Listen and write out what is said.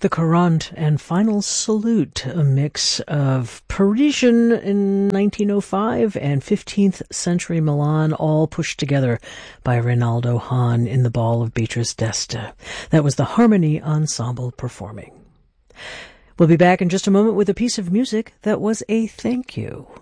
The Courante and Final Salute, a mix of Parisian in 1905 and 15th century Milan, all pushed together by Reynaldo Hahn in the Ball of Beatrice d'Este. That was the Harmony Ensemble performing. We'll be back in just a moment with a piece of music that was a thank you.